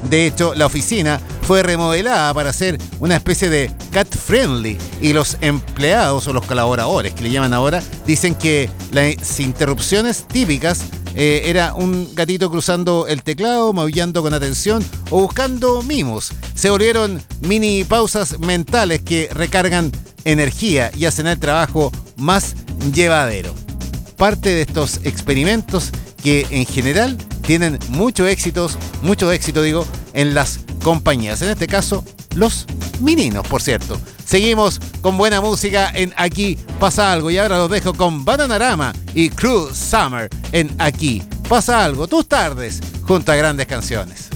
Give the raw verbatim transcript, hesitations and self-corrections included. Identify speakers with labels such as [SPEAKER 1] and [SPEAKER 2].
[SPEAKER 1] De hecho, la oficina fue remodelada para ser una especie de cat friendly y los empleados o los colaboradores que le llaman ahora dicen que las interrupciones típicas eh, era un gatito cruzando el teclado, maullando con atención o buscando mimos. Se volvieron mini pausas mentales que recargan energía y hacen el trabajo más llevadero. Parte de estos experimentos que en general tienen mucho éxitos, mucho éxito digo, en las compañías. En este caso, los meninos, por cierto. Seguimos con buena música en Aquí Pasa Algo y ahora los dejo con Bananarama y Cruel Summer en Aquí Pasa Algo. Tus tardes junto a grandes canciones.